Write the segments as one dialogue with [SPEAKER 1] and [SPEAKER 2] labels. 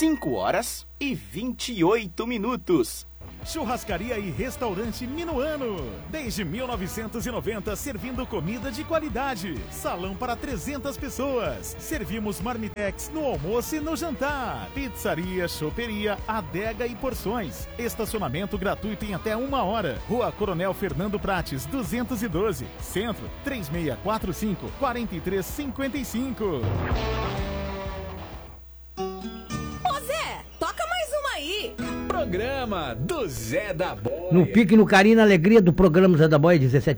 [SPEAKER 1] 5h28.
[SPEAKER 2] Churrascaria e restaurante Minuano. Desde 1990, servindo comida de qualidade. Salão para 300 pessoas. Servimos marmitex no almoço e no jantar. Pizzaria, choperia, adega e porções. Estacionamento gratuito em até 1 hora. Rua Coronel Fernando Prates, 212. Centro, 3645-4355.
[SPEAKER 3] Programa do Zé da Boia.
[SPEAKER 4] No pique, no carinho, na alegria do programa Zé da Boia,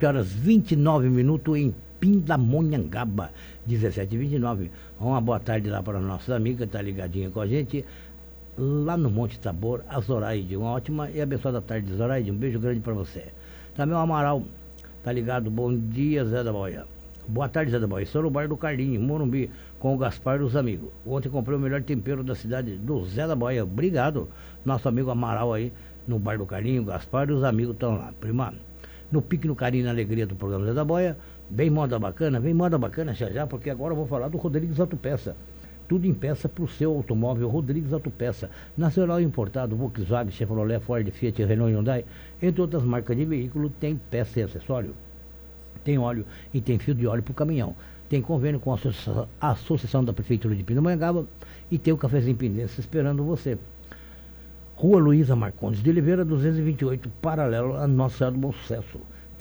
[SPEAKER 4] 17h29 em Pindamonhangaba, 17h29. Uma boa tarde lá para a nossa amiga, tá ligadinha com a gente, lá no Monte Tabor, a Zoraide. Uma ótima e abençoada tarde, Zoraide. Um beijo grande para você. Também o Amaral, tá ligado? Bom dia, Zé da Boia. Boa tarde, Zé da Boia. Estou no bar do Carlinho, Morumbi, com o Gaspar e os amigos. Ontem comprei o melhor tempero da cidade, do Zé da Boia. Obrigado, nosso amigo Amaral aí, no bar do Carlinho, o Gaspar e os amigos estão lá. Prima, no pique, no carinho, na alegria do programa Zé da Boia. Vem moda bacana já, porque agora eu vou falar do Rodrigues Autopeça. Tudo em peça para o seu automóvel, Rodrigues Autopeça. Nacional importado, Volkswagen, Chevrolet, Ford, Fiat, Renault e Hyundai, entre outras marcas de veículo, tem peça e acessório. Tem óleo e tem fio de óleo para o caminhão. Tem convênio com a Associação da Prefeitura de Pindamonhangaba e tem o Cafézinho Pendência esperando você. Rua Luísa Marcondes de Oliveira, 228, paralelo a Nossa Senhora do Bom Sucesso.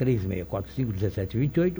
[SPEAKER 4] 3645-1728,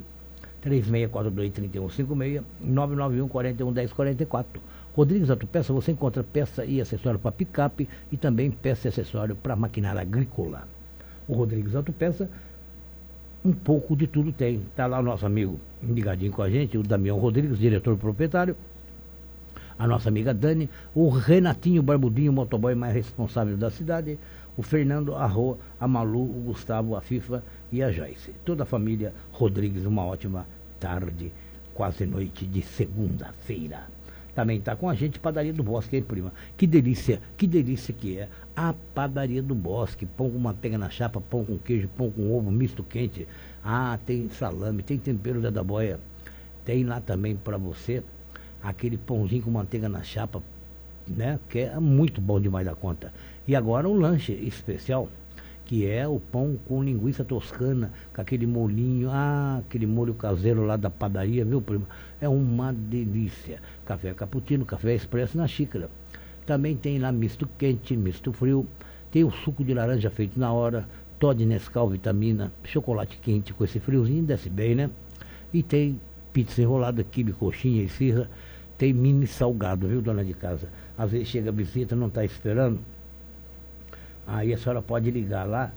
[SPEAKER 4] 3642-3156, 991-41-1044. Rodrigues Autopeça, você encontra peça e acessório para picape e também peça e acessório para maquinária agrícola. O Rodrigues Autopeça, um pouco de tudo tem. Está lá o nosso amigo ligadinho com a gente, o Damião Rodrigues, diretor proprietário, a nossa amiga Dani, o Renatinho Barbudinho, o motoboy mais responsável da cidade, o Fernando, a Rô, a Malu, o Gustavo, a FIFA e a Joyce. Toda a família Rodrigues, uma ótima tarde, quase noite de segunda-feira. Também está com a gente Padaria do Bosque, hein, prima? Que delícia que é a Padaria do Bosque. Pão com manteiga na chapa, pão com queijo, pão com ovo, misto quente. Ah, tem salame, tem tempero da boia. Tem lá também para você aquele pãozinho com manteiga na chapa, né? Que é muito bom demais da conta. E agora um lanche especial, que é o pão com linguiça toscana, com aquele molhinho, aquele molho caseiro lá da padaria, viu, prima? É uma delícia. Café cappuccino, café expresso na xícara. Também tem lá misto quente, misto frio, tem o suco de laranja feito na hora, Toddy Nescau, vitamina, chocolate quente com esse friozinho, desce bem, né? E tem pizza enrolada, quibe, coxinha e esfirra, tem mini salgado, viu, dona de casa? Às vezes chega a visita, não está esperando, aí a senhora pode ligar lá,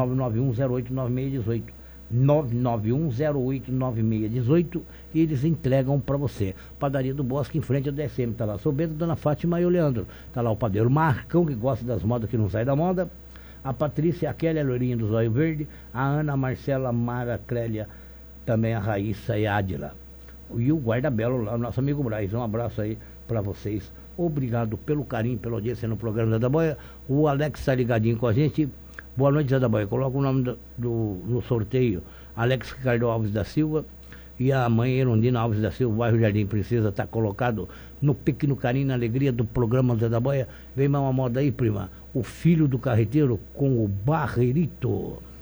[SPEAKER 4] 991-089618, 991-089618, e eles entregam para você. Padaria do Bosque, em frente ao DSM, está lá. Sou Bento, Dona Fátima e o Leandro. Está lá o padeiro Marcão, que gosta das modas que não sai da moda. A Patrícia, a Kelly, a Loirinha do Zóio Verde. A Ana, a Marcela, a Mara, a Clélia, também a Raíssa e a Adila. E o guarda-belo lá, o nosso amigo Braz. Um abraço aí para vocês. Obrigado pelo carinho, pela audiência no programa Zé da Boia. O Alex está ligadinho com a gente. Boa noite, Zé da Boia. Coloca o nome no sorteio. Alex Ricardo Alves da Silva. E a mãe Erundina Alves da Silva, bairro Jardim Princesa, está colocado no pique, no carinho, na alegria do programa Zé da Boia. Vem mais uma moda aí, prima. O filho do carreteiro com o Barreirito.